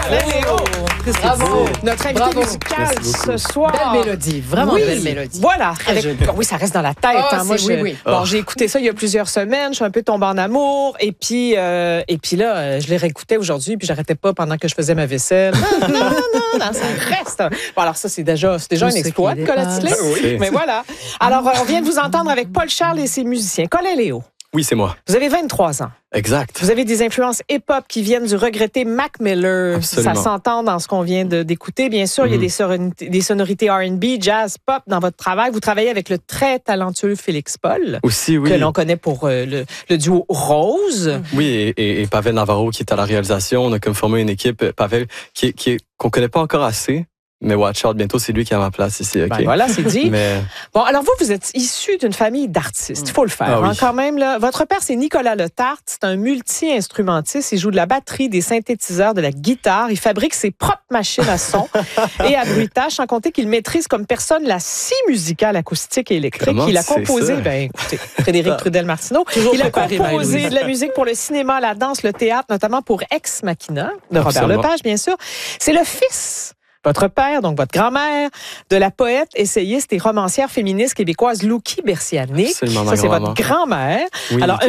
Alain Léo. Bravo. Notre invité musical ce soir. Belle mélodie, vraiment belle mélodie. Voilà. Oui, ça reste dans la tête. Moi, j'ai écouté ça il y a plusieurs semaines. Je suis un peu tombée en amour. Et puis là, je l'ai réécouté aujourd'hui. Puis j'arrêtais pas pendant que je faisais ma vaisselle. Non, ça reste. Bon, alors ça, c'est déjà un exploit de Colin Tillet. Oui. Mais voilà. Alors, on vient de vous entendre avec Paul Charles et ses musiciens. Colin Léo. Oui, c'est moi. Vous avez 23 ans. Exact. Vous avez des influences hip-hop qui viennent du regretté Mac Miller. Absolument. Ça s'entend dans ce qu'on vient d'écouter. Bien sûr, il y a des sonorités R&B, jazz, pop dans votre travail. Vous travaillez avec le très talentueux Félix Paul. Aussi, oui. Que l'on connaît pour le duo Rose. Oui, et Pavel Navarro qui est à la réalisation. On a comme formé une équipe, Pavel, qu'on connaît pas encore assez. Mais watch out, bientôt, c'est lui qui a ma place ici. Okay? Ben voilà, c'est dit. Mais... Bon, alors vous êtes issu d'une famille d'artistes. Il faut le faire, oui. quand même. Là. Votre père, c'est Nicolas Letarte. C'est un multi-instrumentiste. Il joue de la batterie, des synthétiseurs, de la guitare. Il fabrique ses propres machines à son et à bruitage, sans compter qu'il maîtrise comme personne la scie musicale acoustique et électrique. Comment Il a c'est composé, ça? Écoutez, Frédéric Trudel-Martineau. Il a composé de la musique pour le cinéma, la danse, le théâtre, notamment pour Ex Machina, de Robert Absolument. Lepage, bien sûr. C'est le fils... Votre père, donc votre grand-mère, de la poète, essayiste et romancière féministe québécoise Loukie Berciané. Absolument, ma Ça, c'est grand-maman. votre grand-mère. Oui, Alors,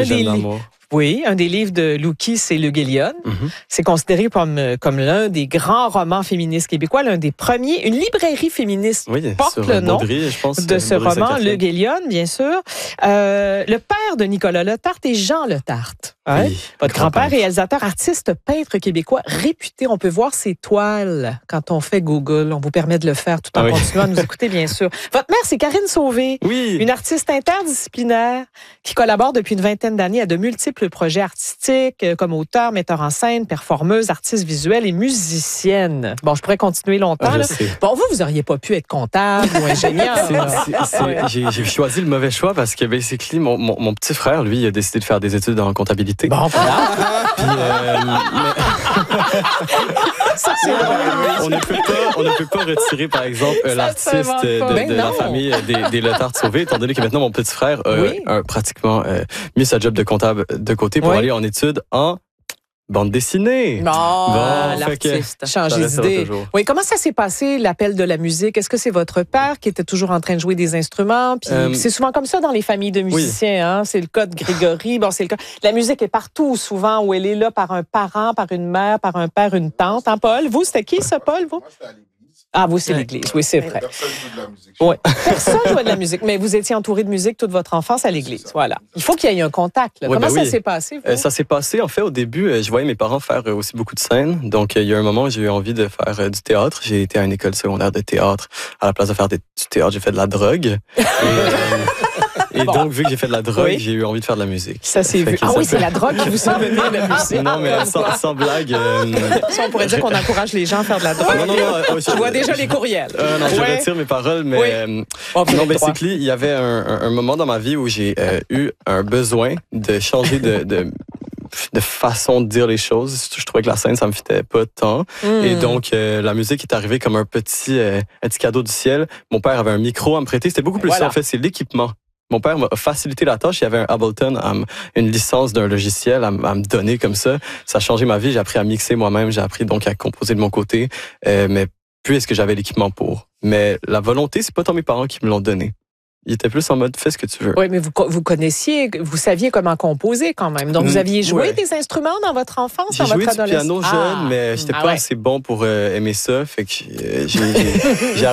un des livres de Loukie, c'est Le Guélion. C'est considéré comme l'un des grands romans féministes québécois, l'un des premiers. Une librairie féministe porte le nom de ce roman, Le Guélion, bien sûr. Le père de Nicolas Letarte est Jean Letarte. Hein? Oui, Votre grand-père, réalisateur, artiste, peintre québécois réputé. On peut voir ses toiles quand on fait Google. On vous permet de le faire tout en continuant à nous écouter, bien sûr. Votre mère, c'est Karine Sauvé, une artiste interdisciplinaire qui collabore depuis une vingtaine d'années à de multiples projets artistiques comme auteur, metteur en scène, performeuse, artiste visuelle et musicienne. Bon, je pourrais continuer longtemps. Bon, vous auriez pas pu être comptable ou ingénieur. J'ai choisi le mauvais choix parce que, basically, mon petit frère, lui, il a décidé de faire des études en comptabilité. Bon, voilà. Puis, Ça, c'est on ne peut pas retirer, par exemple, l'artiste de la famille des Letarte Sauvé, étant donné que maintenant, mon petit frère a pratiquement mis sa job de comptable de côté pour aller en études en bande dessinée. L'artiste. Changer d'idée. Oui, comment ça s'est passé, l'appel de la musique? Est-ce que c'est votre père qui était toujours en train de jouer des instruments? Puis c'est souvent comme ça dans les familles de musiciens. Hein? C'est le cas de Grégory. Bon, c'est le cas. La musique est partout, souvent, où elle est là par un parent, par une mère, par un père, une tante. Hein, Paul? Vous, c'était qui, ça, Paul? Vous? Ah, vous, c'est l'Église. Oui, c'est vrai. Personne joue de la musique. Oui. Personne jouait de la musique. Mais vous étiez entouré de musique toute votre enfance à l'Église. Voilà. Il faut qu'il y ait un contact. Là. Comment ça s'est passé, vous? Ça s'est passé, en fait, au début, je voyais mes parents faire aussi beaucoup de scènes. Donc, il y a un moment où j'ai eu envie de faire du théâtre. J'ai été à une école secondaire de théâtre. À la place de faire du théâtre, j'ai fait de la drogue. Et donc, vu que j'ai fait de la drogue, j'ai eu envie de faire de la musique. Ça s'est vu. Ah oui, c'est la drogue qui vous a mené à la musique. Non, mais sans blague. Ça, on pourrait dire qu'on encourage les gens à faire de la drogue. Non, je vois déjà les courriels. Non, je retire mes paroles, mais non, basically, il y avait un moment dans ma vie où j'ai eu un besoin de changer de façon de dire les choses. Je trouvais que la scène, ça me fitait pas tant. Et donc, la musique est arrivée comme un petit cadeau du ciel. Mon père avait un micro à me prêter. C'était beaucoup plus ça, en fait, c'est l'équipement. Mon père m'a facilité la tâche. Il y avait un Ableton, une licence d'un logiciel à me donner comme ça. Ça a changé ma vie. J'ai appris à mixer moi-même. J'ai appris donc à composer de mon côté. Mais puisque j'avais l'équipement pour. Mais la volonté, c'est pas tant mes parents qui me l'ont donné. Ils étaient plus en mode fais ce que tu veux. Oui, mais vous connaissiez, vous saviez comment composer quand même. Donc, vous aviez joué des instruments dans votre enfance, dans votre adolescence? J'ai joué du piano jeune, mais j'étais pas assez bon pour aimer ça. Fait que j'ai